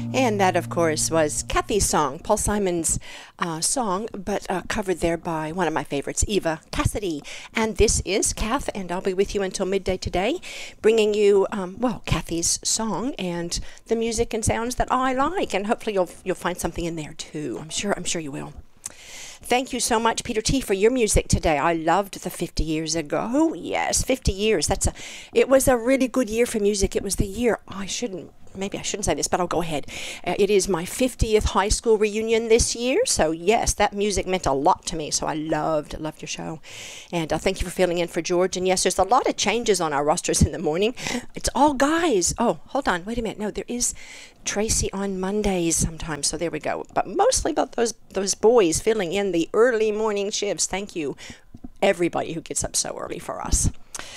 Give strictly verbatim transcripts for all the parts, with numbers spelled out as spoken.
And that, of course, was Kathy's song, Paul Simon's uh, song, but uh, covered there by one of my favorites, Eva Cassidy. And this is Kath, and I'll be with you until midday today, bringing you, um, well, Kathy's song and the music and sounds that I like, and hopefully you'll you'll find something in there too. I'm sure I'm sure you will. Thank you so much, Peter T, for your music today. I loved the fifty years ago. Yes, fifty years. That's a. It was a really good year for music. It was the year. Oh, I shouldn't. Maybe I shouldn't say this, but I'll go ahead. Uh, it is my fiftieth high school reunion this year. So yes, that music meant a lot to me. So I loved, loved your show. And uh, thank you for filling in for George. And yes, there's a lot of changes on our rosters in the morning. It's all guys. Oh, hold on. Wait a minute. No, there is Tracy on Mondays sometimes. So there we go. But mostly about those, those boys filling in the early morning shifts. Thank you, everybody who gets up so early for us.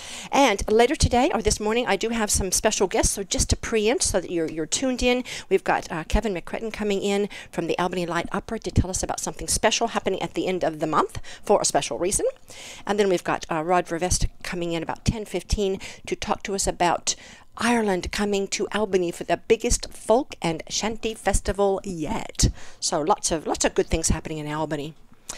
And later today, or this morning, I do have some special guests. So just to preempt so that you're, you're tuned in, we've got uh, Kevin McCretton coming in from the Albany Light Opera to tell us about something special happening at the end of the month for a special reason. And then we've got uh, Rod Vervest coming in about ten fifteen to talk to us about Ireland coming to Albany for the biggest folk and shanty festival yet. So lots of lots of good things happening in Albany.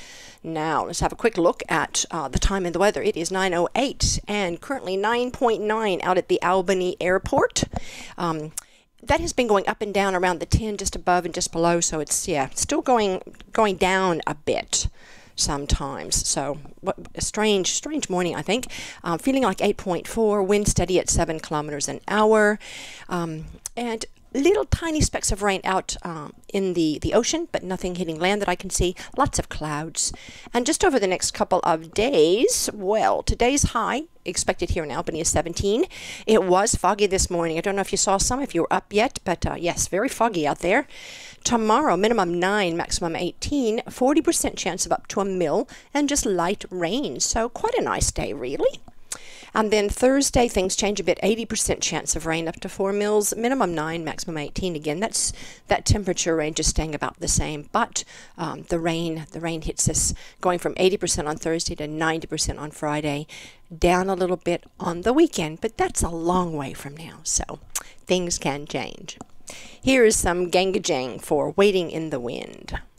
Now, let's have a quick look at uh, the time and the weather. It is nine oh eight and currently nine point nine out at the Albany Airport. Um, that has been going up and down around the ten, just above and just below. So it's, yeah, still going going down a bit sometimes. So what a strange, strange morning, I think. Um, feeling like eight point four, wind steady at seven kilometers an hour. Um, and little tiny specks of rain out um, in the, the ocean, but nothing hitting land that I can see. Lots of clouds. And just over the next couple of days, well, today's high expected here in Albany is seventeen. It was foggy this morning. I don't know if you saw some, if you were up yet, but uh, yes, very foggy out there. Tomorrow, minimum nine, maximum eighteen, forty percent chance of up to a mil, and just light rain. So quite a nice day, really. And then Thursday, things change a bit. eighty percent chance of rain up to four mils, minimum nine, maximum eighteen. Again, that's that temperature range is staying about the same. But um, the rain, the rain hits us going from eighty percent on Thursday to ninety percent on Friday, down a little bit on the weekend. But that's a long way from now, so things can change. Here is some Ganga Jang for Waiting in the Wind.